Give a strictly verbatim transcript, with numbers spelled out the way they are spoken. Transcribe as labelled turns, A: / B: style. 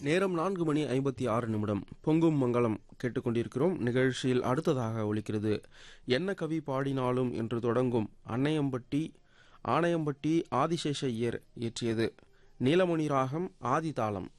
A: நேரம் நான்கு மணி ஐம்பத்தி ஆறு நிமிடம். பொங்கும் மங்களம் கேட்டுக்கொண்டிருக்கிறோம். நிகழ்ச்சியில் அடுத்ததாக ஒலிக்கிறது என்ன கவி பாடினாலும் என்று தொடங்கும் அன்னையம்பட்டி ஆணையம்பட்டி ஆதிசேஷ ஐயர் இயற்றியது நீலமணி ராகம் ஆதி தாளம்.